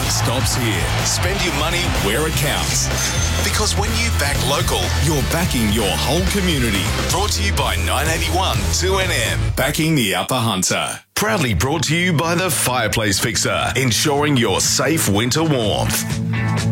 stops here. Spend your money where it counts. Because when you back local, you're backing your whole community. Brought to you by 981 2NM. Backing the Upper Hunter. Proudly brought to you by the Fireplace Fixer, ensuring your safe winter warmth.